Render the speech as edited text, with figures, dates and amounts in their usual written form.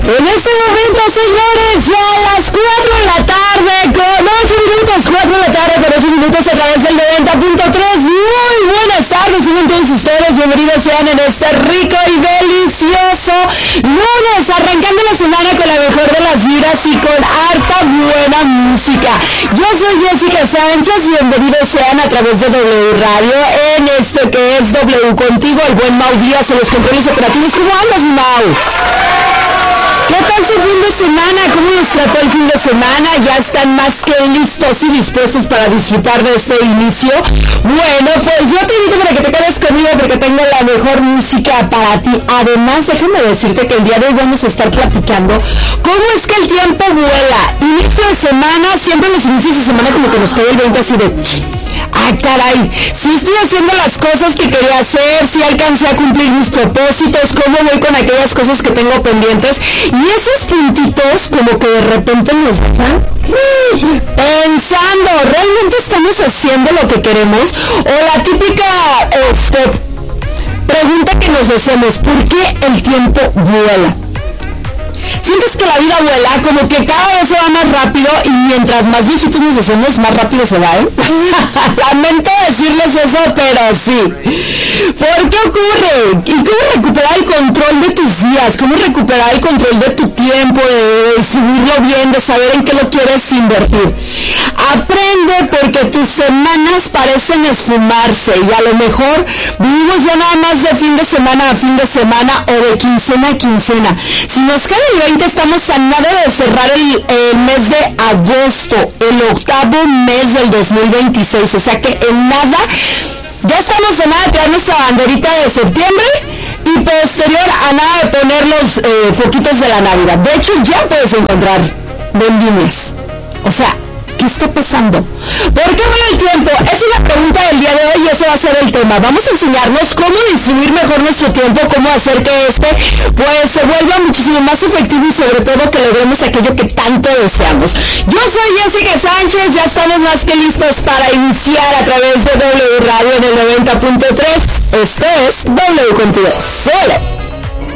En este momento, señores, ya a las 4 de la tarde, con 8 minutos, 4 de la tarde con 8 minutos a través del 90.3. Muy buenas tardes, sean todos ustedes, bienvenidos sean en este rico y delicioso lunes, arrancando la semana con la mejor de las vibras y con harta buena música. Yo soy Jessica Sánchez, bienvenidos sean a través de W Radio, en esto que es W Contigo, el buen Mau Díaz en los controles operativos. ¿Cómo andas, mi Mau? ¿Qué tal su fin de semana? ¿Cómo nos trató el fin de semana? ¿Ya están más que listos y dispuestos para disfrutar de este inicio? Bueno, pues yo te invito para que te quedes conmigo porque tengo la mejor música para ti. Además, déjame decirte que el día de hoy vamos a estar platicando cómo es que el tiempo vuela. Inicio de semana, siempre los inicios de semana como que nos cae el 20 así de... ¡Ah, caray! Si estoy haciendo las cosas que quería hacer, si alcancé a cumplir mis propósitos, cómo voy con aquellas cosas que tengo pendientes. Y esos puntitos como que de repente nos dejan pensando, ¿realmente estamos haciendo lo que queremos? O la típica pregunta que nos hacemos, ¿por qué el tiempo vuela? ¿Sientes que la vida vuela? Como que cada vez se va más rápido y mientras más viejitos nos hacemos, más rápido se va, ¿eh? Lamento decirles eso, pero sí. ¿Por qué ocurre? ¿Y cómo recuperar el control de tus días? ¿Cómo recuperar el control de tu tiempo, de distribuirlo bien, de saber en qué lo quieres invertir? Aprende porque tus semanas parecen esfumarse y a lo mejor vivimos ya nada más de fin de semana a fin de semana o de quincena a quincena. Si nos cae el 20, estamos a nada de cerrar el mes de agosto, el octavo mes del 2026, o sea que en nada, ya estamos a nada de traer nuestra banderita de septiembre y posterior a nada de poner los foquitos de la Navidad. De hecho, ya puedes encontrar vendimos. O sea, ¿qué está pasando? ¿Por qué vuela el tiempo? Es una pregunta del día de hoy y ese va a ser el tema. Vamos a enseñarnos cómo distribuir mejor nuestro tiempo, cómo hacer que pues se vuelva muchísimo más efectivo y sobre todo que logremos aquello que tanto deseamos. Yo soy Jessica Sánchez, ya estamos más que listos para iniciar a través de W Radio en el 90.3. Esto es W Contigo. ¡Sole!